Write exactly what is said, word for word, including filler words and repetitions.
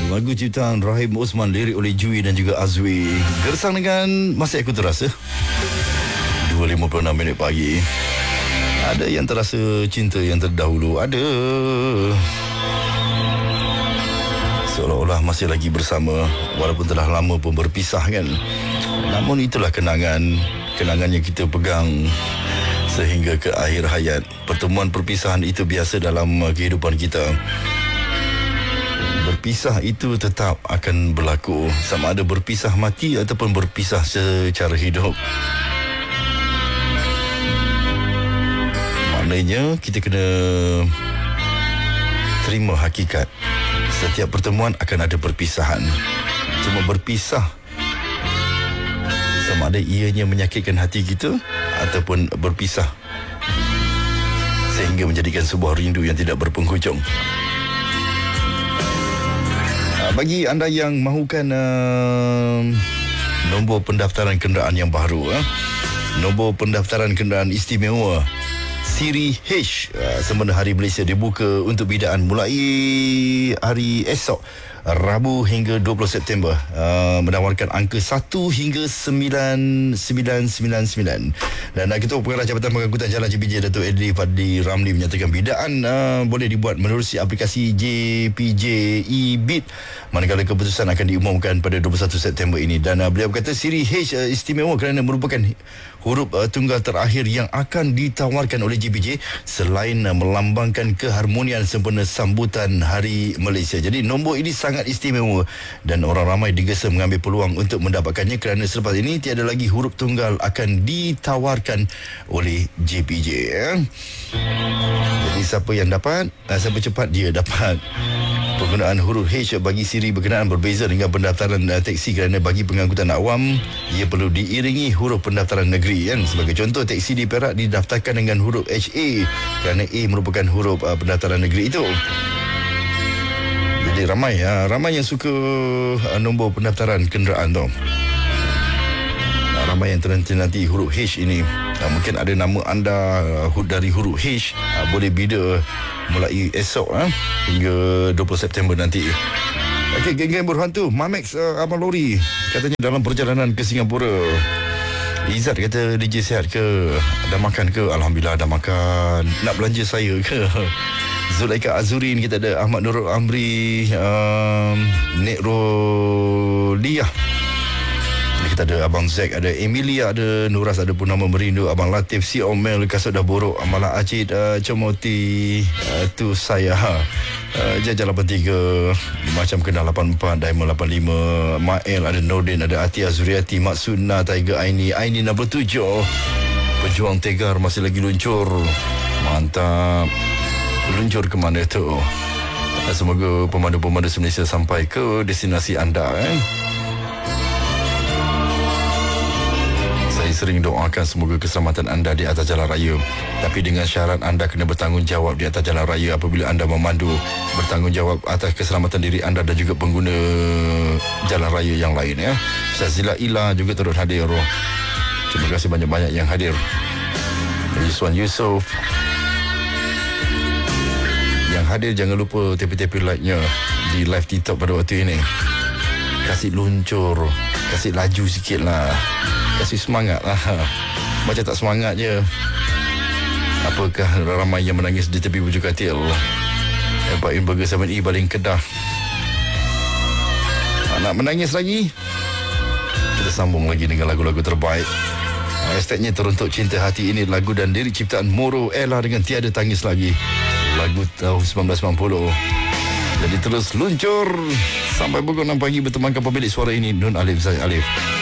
lagu ciptaan Rahim Osman, lirik oleh Jui dan juga Azwi. Gersang dengan Masih Aku Terasa. dua lima puluh enam minit pagi. Ada yang terasa cinta yang terdahulu, ada seolah-olah masih lagi bersama walaupun telah lama pun berpisah kan. Namun itulah kenangan, kenangan yang kita pegang sehingga ke akhir hayat. Pertemuan perpisahan itu biasa dalam kehidupan kita. Berpisah itu tetap akan berlaku, sama ada berpisah mati ataupun berpisah secara hidup. Maknanya kita kena terima hakikat. Setiap pertemuan akan ada perpisahan. Cuma berpisah, sama ada ianya menyakitkan hati kita ataupun berpisah sehingga menjadikan sebuah rindu yang tidak berpenghujung. Bagi anda yang mahukan uh, nombor pendaftaran kenderaan yang baru, uh, nombor pendaftaran kenderaan istimewa Siri H uh, semasa Hari Malaysia dibuka untuk bidaan mulai hari esok, Rabu hingga dua puluh September, uh, menawarkan angka satu hingga sembilan sembilan sembilan sembilan. Dan uh, Ketua Pengarah Jabatan Pengangkutan Jalan J P J Datuk Adli Fadli Ramli menyatakan bidaan uh, boleh dibuat menerusi aplikasi J P J e-Bit manakala keputusan akan diumumkan pada dua puluh satu September ini. Dan uh, beliau berkata Siri H uh, istimewa kerana merupakan huruf uh, tunggal terakhir yang akan ditawarkan oleh J P J selain uh, melambangkan keharmonian sempena sambutan Hari Malaysia. Jadi nombor ini sangat istimewa dan orang ramai digesa mengambil peluang untuk mendapatkannya kerana selepas ini tiada lagi huruf tunggal akan ditawarkan oleh J P J. Eh? Jadi siapa yang dapat, uh, siapa cepat dia dapat. Penggunaan huruf H bagi Siri berkenaan berbeza dengan pendaftaran uh, teksi kerana bagi pengangkutan awam ia perlu diiringi huruf pendaftaran negeri kan. Sebagai contoh, teksi di Perak didaftarkan dengan huruf H A kerana A merupakan huruf uh, pendaftaran negeri itu. Jadi ramai uh, ramai yang suka uh, nombor pendaftaran kenderaan tu. Uh, ramai yang terhenti-nanti huruf H ini. Uh, mungkin ada nama anda uh, dari huruf H, uh, boleh bida mulai esok uh, hingga dua puluh September nanti. Okey, geng-geng berhantu Mamex uh, Abang Lori katanya dalam perjalanan ke Singapura. Izzat kata D J sihat ke? Dah makan ke? Alhamdulillah dah makan. Nak belanja saya ke? Zulaika Azurin, kita ada Ahmad Nurul Amri, um, Nek Roliah, kita ada Abang Zack, ada Emilia, ada Nuras, ada Purnama Merindu, Abang Latif, Si Omel, Kasut Dah Borok, Amala Acid, uh, Comoti, uh, tu saya uh, Jajah lapan tiga, Macam Kenal lapan empat, Diamond lapan lima, Mael, ada Nordin, ada Ati Azuriati, Maksuna, Tiger Aini, Aini enam puluh tujuh. Pejuang Tegar masih lagi luncur. Mantap. Luncur ke mana tu? Semoga pemandu-pemandu Malaysia sampai ke destinasi anda. Eh? Saya sering doakan semoga keselamatan anda di atas jalan raya. Tapi dengan syarat anda kena bertanggungjawab di atas jalan raya apabila anda memandu. Bertanggungjawab atas keselamatan diri anda dan juga pengguna jalan raya yang lain. Ya? Syazila Ila juga turut hadir. Terima kasih banyak-banyak yang hadir. Yuswan Yusof yang hadir, jangan lupa tepi-tepi like-nya di live TikTok pada waktu ini. Kasih luncur, kasih laju sikit lah, kasih semangat lah. Macam tak semangat je. Apakah ramai yang menangis di tepi Bujur Katil? Ebain Burger tujuh E Baling Kedah. Nak menangis lagi? Kita sambung lagi dengan lagu-lagu terbaik. Hashtagnya teruntuk cinta hati ini, lagu dan lirik ciptaan Moro Ella dengan Tiada Tangis Lagi, lagu tahun sembilan belas sembilan puluh. Jadi terus luncur sampai pukul enam pagi bertemankan pemilik suara ini, Nun Alif Zaid Alif.